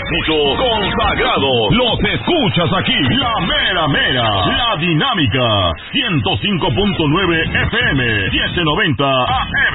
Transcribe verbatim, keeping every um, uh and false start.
éxitos consagrados los escuchas aquí. La mera mera, la dinámica, ciento cinco punto nueve F M, setecientos noventa A